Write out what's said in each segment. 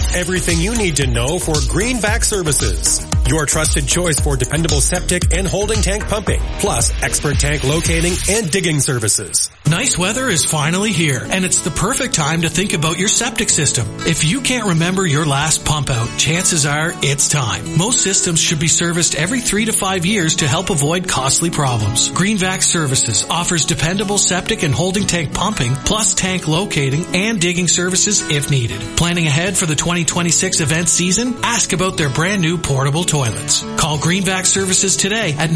Everything you need to know for Greenback Services. Your trusted choice for dependable septic and holding tank pumping, plus expert tank locating and digging services. Nice weather is finally here, and it's the perfect time to think about your septic system. If you can't remember your last pump out, chances are it's time. Most systems should be serviced every 3 to 5 years to help avoid costly problems. Greenback Services offers dependable septic and holding tank pumping, plus tank locating and digging services if needed. Planning ahead for the 2026 event season? Ask about their brand new portable toilets. Call Greenback Services today at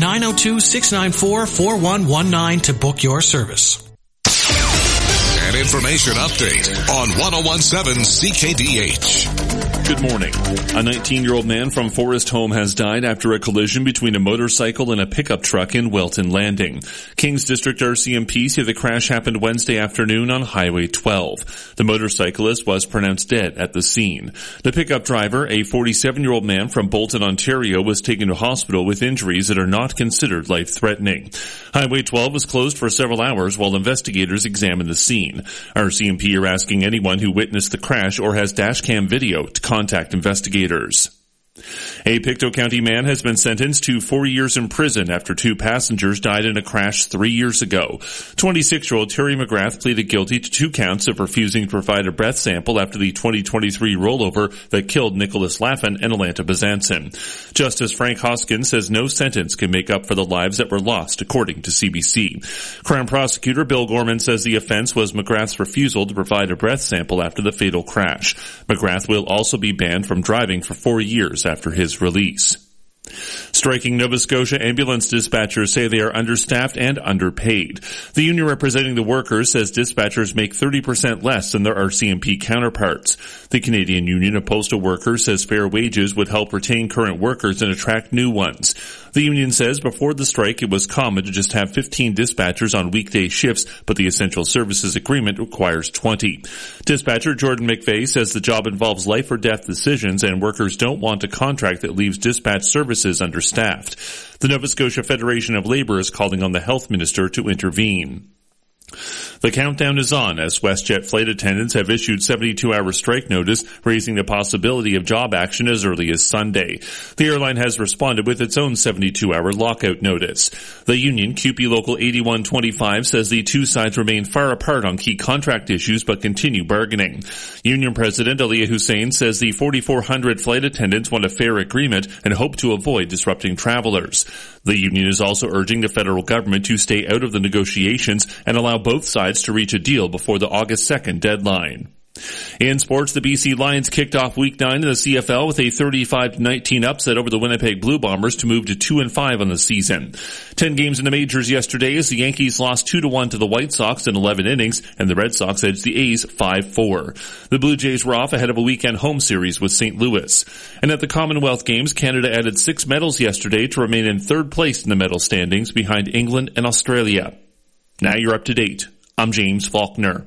902-694-4119 to book your service. An information update on 1017 CKDH. Good morning. A 19-year-old man from Forest Home has died after a collision between a motorcycle and a pickup truck in Welton Landing. Kings District RCMP say the crash happened Wednesday afternoon on Highway 12. The motorcyclist was pronounced dead at the scene. The pickup driver, a 47-year-old man from Bolton, Ontario, was taken to hospital with injuries that are not considered life-threatening. Highway 12 was closed for several hours while investigators examined the scene. RCMP are asking anyone who witnessed the crash or has dashcam video to contact investigators. A Pictou County man has been sentenced to 4 years in prison after 2 passengers died in a crash 3 years ago. 26-year-old Terry McGrath pleaded guilty to 2 counts of refusing to provide a breath sample after the 2023 rollover that killed Nicholas Laffin and Alanta Bezanson. Justice Frank Hoskin says no sentence can make up for the lives that were lost, according to CBC. Crown Prosecutor Bill Gorman says the offense was McGrath's refusal to provide a breath sample after the fatal crash. McGrath will also be banned from driving for 4 years after his release. Striking Nova Scotia ambulance dispatchers say they are understaffed and underpaid. The union representing the workers says dispatchers make 30% less than their RCMP counterparts. The Canadian Union of Postal Workers says fair wages would help retain current workers and attract new ones. The union says before the strike it was common to just have 15 dispatchers on weekday shifts, but the Essential Services Agreement requires 20. Dispatcher Jordan McVeigh says the job involves life or death decisions and workers don't want a contract that leaves dispatch services understaffed. The Nova Scotia Federation of Labour is calling on the Health Minister to intervene. The countdown is on as WestJet flight attendants have issued 72-hour strike notice, raising the possibility of job action as early as Sunday. The airline has responded with its own 72-hour lockout notice. The union, CUPE Local 8125, says the two sides remain far apart on key contract issues but continue bargaining. Union President Aliyah Hussein says the 4,400 flight attendants want a fair agreement and hope to avoid disrupting travelers. The union is also urging the federal government to stay out of the negotiations and allow both sides to reach a deal before the August 2nd deadline. In sports, the BC Lions kicked off Week 9 in the CFL with a 35-19 upset over the Winnipeg Blue Bombers to move to 2-5 on the season. 10 games in the majors yesterday as the Yankees lost 2-1 to the White Sox in 11 innings, and the Red Sox edged the A's 5-4. The Blue Jays were off ahead of a weekend home series with St. Louis. And at the Commonwealth Games, Canada added 6 medals yesterday to remain in 3rd place in the medal standings behind England and Australia. Now you're up to date. I'm James Faulkner.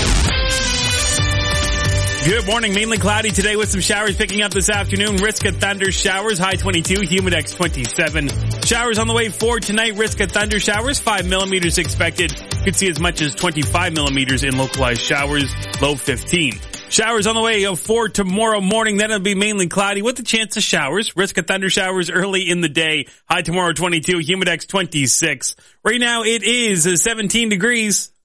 Good morning. Mainly cloudy today with some showers picking up this afternoon. Risk of thunder showers, high 22, Humidex 27. Showers on the way for tonight. Risk of thunder showers, 5 millimeters expected. Could see as much as 25 millimeters in localized showers, low 15. Showers on the way for tomorrow morning. Then it'll be mainly cloudy with a chance of showers. Risk of thunder showers early in the day. High tomorrow 22, Humidex 26. Right now it is 17 degrees.